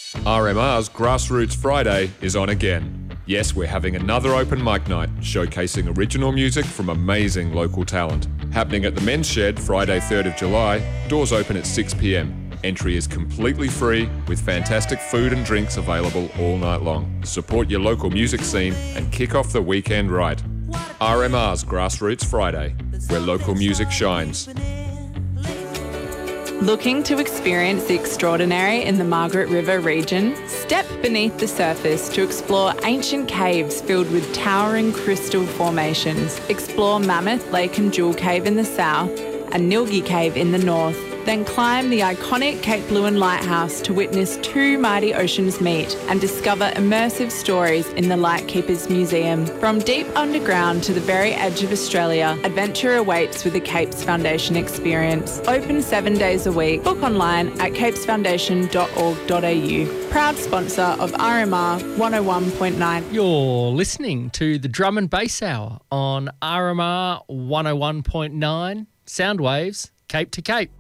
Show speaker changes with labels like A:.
A: RMR's Grassroots Friday is on again. Yes, we're having another open mic night, showcasing original music from amazing local talent. Happening at the Men's Shed Friday 3rd of July, doors open at 6 p.m. Entry is completely free, with fantastic food and drinks available all night long. Support your local music scene and kick off the weekend right. RMR's Grassroots Friday, where local music shines.
B: Looking to experience the extraordinary in the Margaret River region? Step beneath the surface to explore ancient caves filled with towering crystal formations. Explore Mammoth Lake and Jewel Cave in the south and Nilgi Cave in the north. Then climb the iconic Cape Leeuwin Lighthouse to witness two mighty oceans meet and discover immersive stories in the Lightkeepers Museum. From deep underground to the very edge of Australia, adventure awaits with the Capes Foundation experience. Open 7 days a week. Book online at capesfoundation.org.au. Proud sponsor of RMR 101.9.
C: You're listening to the Drum and Bass Hour on RMR 101.9 Soundwaves, Cape to Cape.